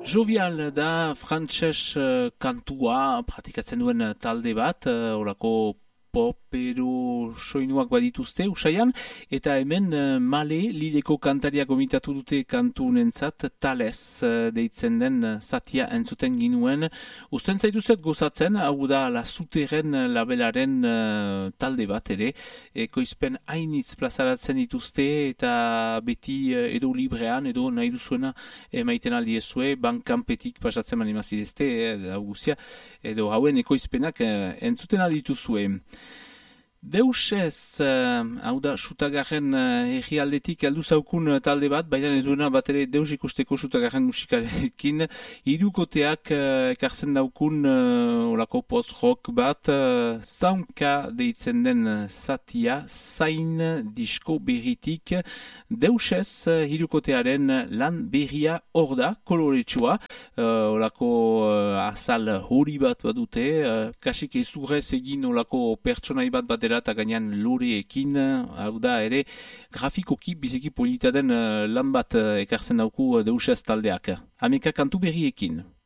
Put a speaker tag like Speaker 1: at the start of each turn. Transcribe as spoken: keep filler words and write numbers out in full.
Speaker 1: Jovial da frantses uh, kantua praktikatzen duen uh, talde bat, uh, orako popero soinuak badituzte usaian, eta hemen uh, Male Lileko kantaria gomitatu dute kantunentzat Tales uh, deitzen den uh, zatia entzuten ginuen. Usten zaituzet gozatzen, hau da La Suteren labelaren uh, talde bat ere, ekoizpen hainitz plazaratzen dituzte eta beti uh, edo librean, edo nahi duzuena emaiten aldiezue, bankanpetik pasatzen manimazidezte, eh, guzia, edo hauen ekoizpenak uh, entzuten aldituzue. Deus ez, uh, hau da, sutagarren uh, egialdetik aldu zaukun uh, talde bat, baina ez duena bat ere deus ikusteko sutagarren musikarekin, hirukoteak uh, ekartzen daukun uh, olako post-rock bat, uh, zaunka deitzen den uh, zatia, zain disko berritik, deus ez, uh, hirukotearen lan berria hor da, koloretsua, uh, olako uh, azal hori bat badute, uh, kasik ezurrez egin olako pertsonai bat bat eta gainean loreekin, hau da ere grafikoki biziki polita den uh, lan bat uh, ekartzen dauku uh, deusez taldeak. Hameka kantu berriekin.